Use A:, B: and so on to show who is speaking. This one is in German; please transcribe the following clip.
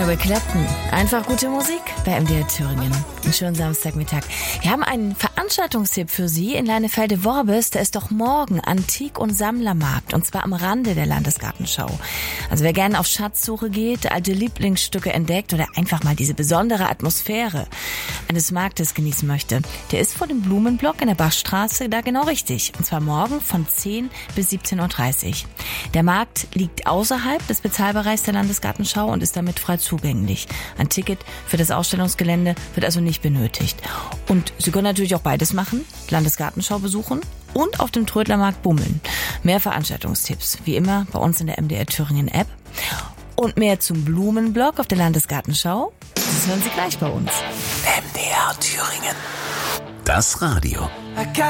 A: Eric Clapton. Einfach gute Musik bei MDR Thüringen. Einen schönen Samstagmittag. Wir haben einen Veranstaltungstipp für Sie in Leinefelde-Worbis. Da ist doch morgen Antik- und Sammlermarkt. Und zwar am Rande der Landesgartenschau. Also wer gerne auf Schatzsuche geht, alte Lieblingsstücke entdeckt oder einfach mal diese besondere Atmosphäre eines Marktes genießen möchte, der ist vor dem Blumenblock in der Bachstraße da genau richtig. Und zwar morgen von 10 bis 17.30 Uhr. Der Markt liegt außerhalb des Bezahlbereichs der Landesgartenschau und ist damit frei zugänglich. Ein Ticket für das Ausstellungsgelände wird also nicht benötigt. Und Sie können natürlich auch beides machen, Landesgartenschau besuchen und auf dem Trödlermarkt bummeln. Mehr Veranstaltungstipps, wie immer, bei uns in der MDR Thüringen App. Und mehr zum Blumenblock auf der Landesgartenschau, das hören Sie gleich bei uns.
B: MDR Thüringen. Das Radio.